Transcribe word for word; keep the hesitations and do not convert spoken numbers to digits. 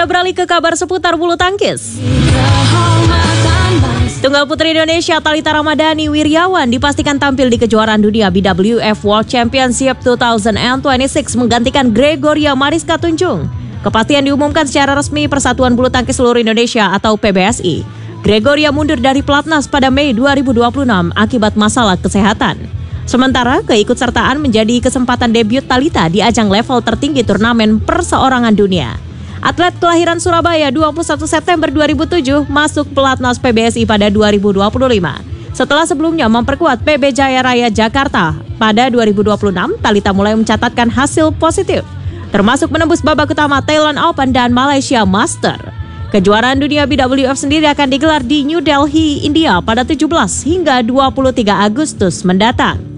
Kita beralih ke kabar seputar bulu tangkis. Tunggal putri Indonesia Thalita Ramadhani Wirjawan dipastikan tampil di kejuaraan dunia B W F World Championship dua ribu dua puluh enam menggantikan Gregoria Mariska Tunjung. Kepastian diumumkan secara resmi Persatuan Bulu Tangkis Seluruh Indonesia atau P B S I. Gregoria mundur dari pelatnas pada Mei dua ribu dua puluh enam akibat masalah kesehatan. Sementara keikutsertaan menjadi kesempatan debut Thalita di ajang level tertinggi turnamen perseorangan dunia. Atlet kelahiran Surabaya dua puluh satu September dua ribu tujuh masuk pelatnas P B S I pada dua ribu dua puluh lima. Setelah sebelumnya memperkuat P B Jaya Raya Jakarta, pada dua ribu dua puluh enam Thalita mulai mencatatkan hasil positif, termasuk menembus babak utama Thailand Open dan Malaysia Master. Kejuaraan dunia B W F sendiri akan digelar di New Delhi, India pada tujuh belas hingga dua puluh tiga Agustus mendatang.